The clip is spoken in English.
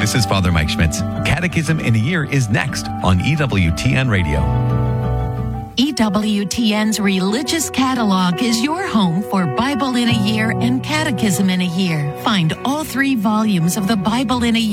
This is Father Mike Schmitz. Catechism in a Year is next on EWTN Radio. EWTN's Religious Catalog is your home for Bible in a Year and Catechism in a Year. Find all 3 volumes of the Bible in a Year